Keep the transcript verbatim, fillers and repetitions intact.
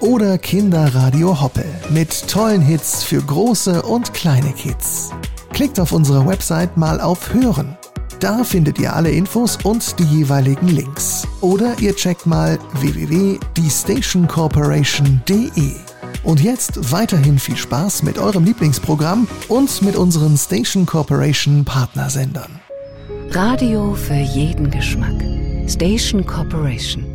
oder Kinderradio Hoppe mit tollen Hits für große und kleine Kids. Klickt auf unserer Website mal auf Hören. Da findet ihr alle Infos und die jeweiligen Links. Oder ihr checkt mal w w w punkt die station corporation punkt de. Und jetzt weiterhin viel Spaß mit eurem Lieblingsprogramm und mit unseren Station Corporation Partnersendern. Radio für jeden Geschmack. Station Corporation.